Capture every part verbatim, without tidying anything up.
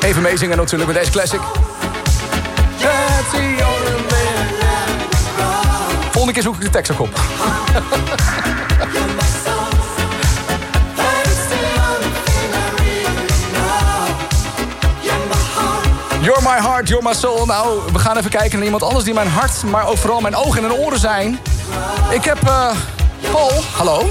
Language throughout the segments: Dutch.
Even meezingen natuurlijk met deze classic. Volgende keer zoek ik de tekst ook op. You're my heart, you're my soul. Nou, we gaan even kijken naar iemand anders die mijn hart, maar ook vooral mijn ogen en oren zijn. Ik heb uh, Paul. Hallo.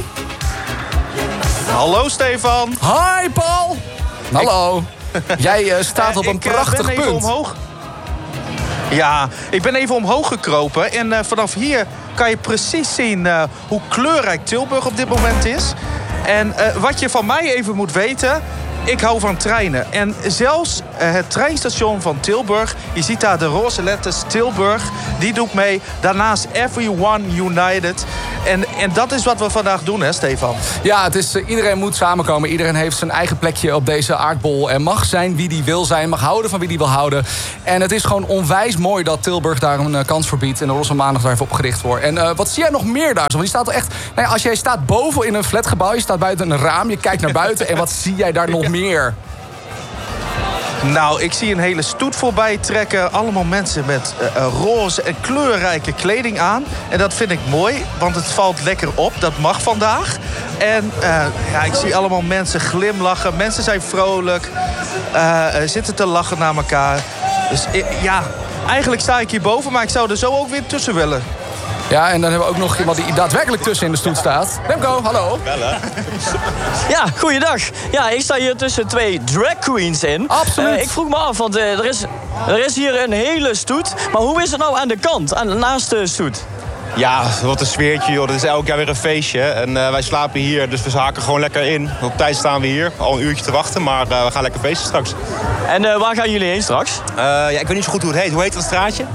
Hallo Stefan. Hi Paul. Hallo. Jij uh, staat op een ik, prachtig ben even punt. Omhoog. Ja, ik ben even omhoog gekropen. En uh, vanaf hier kan je precies zien uh, hoe kleurrijk Tilburg op dit moment is. En uh, wat je van mij even moet weten... Ik hou van treinen. En zelfs uh, het treinstation van Tilburg... je ziet daar de roze letters Tilburg. Die doet mee. Daarnaast Everyone United. En, en dat is wat we vandaag doen, hè, Stefan? Ja, het is, uh, iedereen moet samenkomen. Iedereen heeft zijn eigen plekje op deze aardbol. En mag zijn wie die wil zijn. Mag houden van wie die wil houden. En het is gewoon onwijs mooi dat Tilburg daar een uh, kans voor biedt. En de Roze Maandag daar even opgericht wordt. En uh, wat zie jij nog meer daar? Want je staat er echt... Nou ja, als jij staat boven in een flatgebouw... je staat buiten een raam, je kijkt naar buiten... en wat zie jij daar nog meer? Nou, ik zie een hele stoet voorbij trekken. Allemaal mensen met uh, roze en kleurrijke kleding aan. En dat vind ik mooi, want het valt lekker op. Dat mag vandaag. En uh, ja, ik zie allemaal mensen glimlachen. Mensen zijn vrolijk. Uh, zitten te lachen naar elkaar. Dus uh, ja, eigenlijk sta ik hierboven, maar ik zou er zo ook weer tussen willen. Ja, en dan hebben we ook nog iemand die daadwerkelijk tussen in de stoet staat. Remco, hallo. Ja, goeiedag. Ja, ik sta hier tussen twee drag queens in. Absoluut. Uh, ik vroeg me af, want uh, er, is, er is hier een hele stoet. Maar hoe is het nou aan de kant, aan, naast de stoet? Ja, wat een sfeertje, joh. Het is elk jaar weer een feestje. En uh, wij slapen hier, dus we haken gewoon lekker in. Op tijd staan we hier, al een uurtje te wachten, maar uh, we gaan lekker feesten straks. En uh, waar gaan jullie heen straks? Uh, ja, ik weet niet zo goed hoe het heet. Hoe heet dat straatje?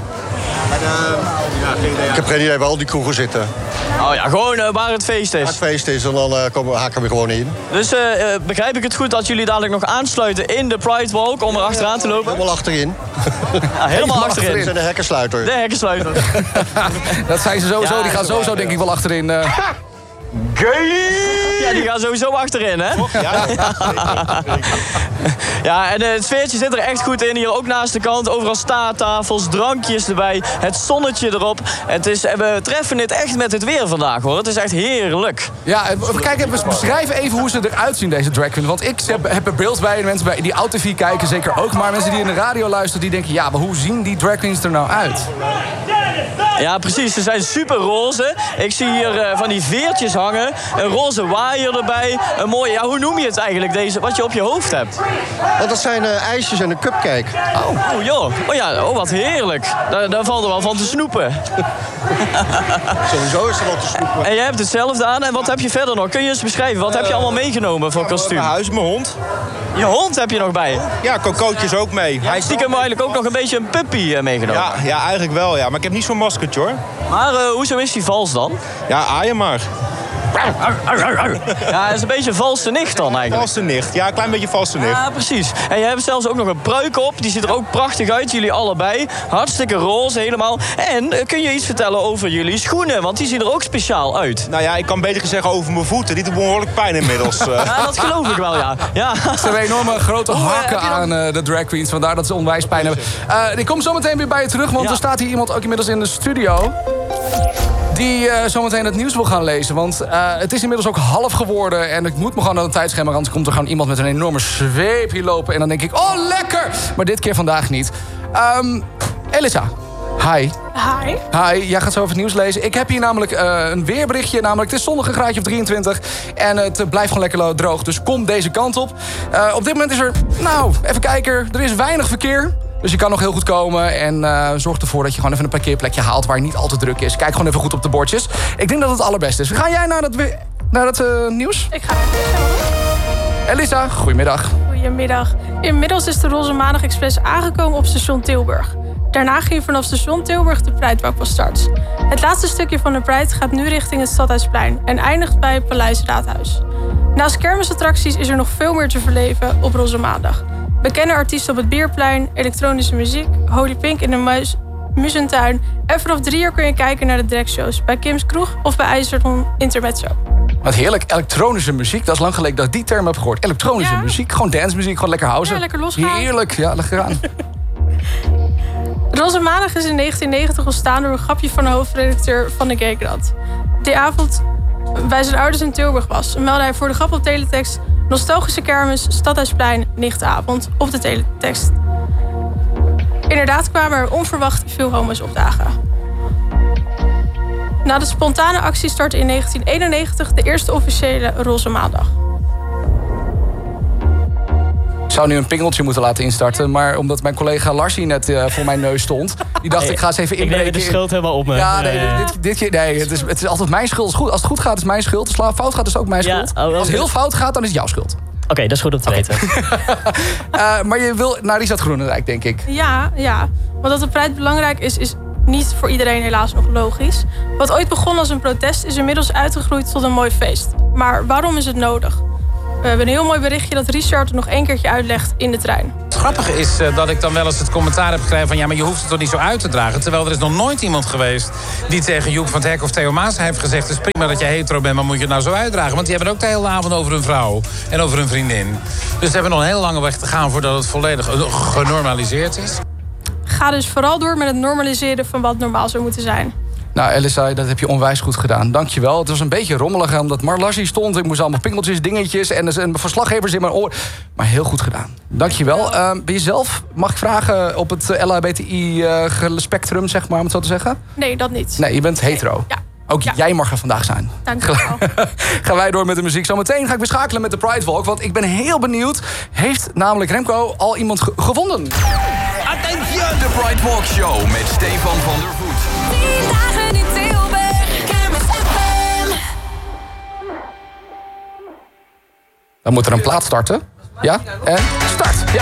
Ik heb geen idee waar al die kroegen zitten. Oh ja, gewoon uh, waar het feest is. Waar het feest is en dan uh, komen, haken we gewoon in. Dus uh, uh, begrijp ik het goed dat jullie dadelijk nog aansluiten in de Pride Walk om er achteraan te lopen? Helemaal achterin. Ja, helemaal achterin. We zijn de hekkensluiter. De hekkensluiter. Dat zijn ze sowieso, Ja, die gaan sowieso denk ik wel achterin. Uh... Ja, die gaan sowieso achterin, hè? Ja, ja, en uh, het sfeertje zit er echt goed in. Hier ook naast de kant. Overal staattafels, drankjes erbij. Het zonnetje erop. Het is, we treffen dit echt met het weer vandaag, hoor. Het is echt heerlijk. Ja, we, kijken, we beschrijven even hoe ze eruit zien, deze drag queens. Want ik heb, heb er beeld bij. En mensen bij die Auto T V kijken zeker ook. Maar mensen die in de radio luisteren, die denken... ja, maar hoe zien die drag queens er nou uit? Ja, precies. Ze zijn super roze. Ik zie hier uh, van die veertjes hangen. Een roze waaier erbij. Een mooie, ja, hoe noem je het eigenlijk, deze, wat je op je hoofd hebt? Want dat zijn uh, ijsjes en een cupcake. Oh, oh joh. Oh ja, oh, wat heerlijk. Daar, daar valt er wel van te snoepen. Sowieso is er wat te snoepen. En jij hebt hetzelfde aan. En wat heb je verder nog? Kun je eens beschrijven? Wat heb je allemaal meegenomen voor kostuum? Mijn huis, mijn hond. Je hond heb je nog bij? Ja, Cocootje is ook mee. Hij stiekem eigenlijk ook nog een beetje een puppy uh, meegenomen. Ja, ja, eigenlijk wel, ja. Maar ik heb niet zo'n maskertje, hoor. Maar uh, hoezo is die vals dan? Ja, aai hem maar. Ja, hij is een beetje een valse nicht dan eigenlijk. Valse nicht. Ja, een klein beetje valse nicht. Ja, precies. En je hebt zelfs ook nog een pruik op. Die ziet er ook prachtig uit, jullie allebei. Hartstikke roze helemaal. En uh, kun je iets vertellen over jullie schoenen? Want die zien er ook speciaal uit. Nou ja, ik kan beter zeggen over mijn voeten. Die doen behoorlijk pijn inmiddels. Uh. Ja, dat geloof ik wel, ja. ja. Ze hebben enorme grote Hoe, uh, hakken heb je dan- aan uh, de drag queens. Vandaar dat ze onwijs pijn hebben. Uh, ik kom zo meteen weer bij je terug. Want Ja. er staat hier iemand ook inmiddels in de studio... die uh, zometeen het nieuws wil gaan lezen. Want uh, het is inmiddels ook half geworden. En ik moet me gewoon aan het tijdschema. Anders komt er gewoon iemand met een enorme zweep hier lopen. En dan denk ik, oh lekker! Maar dit keer vandaag niet. Um, Elisa, hi. Hi. Hi, jij gaat zo over het nieuws lezen. Ik heb hier namelijk uh, een weerberichtje. Namelijk, het is zondag een graadje of drieëntwintig. En het uh, blijft gewoon lekker droog. Dus kom deze kant op. Uh, op dit moment is er, nou, even kijken. Er is weinig verkeer. Dus je kan nog heel goed komen. En uh, zorg ervoor dat je gewoon even een parkeerplekje haalt... waar het niet al te druk is. Kijk gewoon even goed op de bordjes. Ik denk dat het allerbeste is. Ga jij naar dat, we- naar dat uh, nieuws? Ik ga even. Elisa, goedemiddag. Goedemiddag. Inmiddels is de Roze Maandag Express aangekomen op station Tilburg. Daarna ging vanaf station Tilburg de Pride Walk van start. Het laatste stukje van de Pride gaat nu richting het Stadhuisplein... en eindigt bij Paleis Raadhuis. Naast kermisattracties is er nog veel meer te verleven op Roze Maandag. Bekende artiesten op het Bierplein, elektronische muziek... Holy Pink in de muis, Muzentuin... en vanaf drie uur kun je kijken naar de dragshows... bij Kim's Kroeg of bij IJzerton Intermezzo. Wat heerlijk. Elektronische muziek. Dat is lang geleden dat ik die term heb gehoord. Elektronische Ja. muziek. Gewoon dancemuziek. Gewoon lekker housen. Ja, lekker losgaan. Heerlijk. Ja, lekker aan. Roze Maandag is in negentien negentig ontstaan door een grapje van de hoofdredacteur van de Gaykrant. Die avond bij zijn ouders in Tilburg was, meldde hij voor de grap op teletext nostalgische kermis, Stadhuisplein, nichtavond op de teletext. Inderdaad kwamen er onverwacht veel homo's opdagen. Na de spontane actie startte in negentien eenennegentig de eerste officiële Roze Maandag. Ik zou nu een pingeltje moeten laten instarten. Maar omdat mijn collega Larsie net uh, voor mijn neus stond. Die dacht, Hey, ik ga eens even ik inbreken. neem de schuld helemaal op me. Ja, nee, Ja, ja, ja. dit, dit keer, nee het, is, het is altijd mijn schuld. Als het goed, als het goed gaat, is het mijn schuld. Als het fout gaat, is het ook mijn Ja, schuld. oh, wel Als het heel goed. fout gaat, dan is het jouw schuld. Oké, okay, dat is goed om te weten. Uh, maar je wil naar Richard Groenendijk, denk ik. Ja, ja. Want dat de Pride belangrijk is, is niet voor iedereen helaas nog logisch. Wat ooit begon als een protest is inmiddels uitgegroeid tot een mooi feest. Maar waarom is het nodig? We hebben een heel mooi berichtje dat Richard het nog één keertje uitlegt in de trein. Het grappige is uh, dat ik dan wel eens het commentaar heb gekregen van... ja, maar je hoeft het toch niet zo uit te dragen. Terwijl er is nog nooit iemand geweest die tegen Joep van het Hek of Theo Maas heeft gezegd... het is prima dat jij hetero bent, maar moet je het nou zo uitdragen? Want die hebben ook de hele avond over hun vrouw en over hun vriendin. Dus ze hebben nog een hele lange weg te gaan voordat het volledig genormaliseerd is. Ga dus vooral door met het normaliseren van wat normaal zou moeten zijn. Nou, Elisa, dat heb je onwijs goed gedaan. Dankjewel. Het was een beetje rommelig, omdat Mar Larsie stond. Ik moest allemaal pingeltjes, dingetjes en, en verslaggevers in mijn oor. Maar heel goed gedaan. Dankjewel. Uh, ben je zelf, mag ik vragen, op het L H B T I-spectrum, uh, zeg maar, om het zo te zeggen? Nee, dat niet. Nee, je bent hetero. Ja. Ook Ja. jij mag er vandaag zijn. Dankjewel. Gaan wij door met de muziek. Zometeen ga ik weer schakelen met de Pride Walk. Want ik ben heel benieuwd. Heeft namelijk Remco al iemand ge- gevonden? Attention, de Pride Walk Show met Stefan van der Voet. tien dagen in Tilburg, Kermis F M. Dan moet er een plaat starten. Ja? En?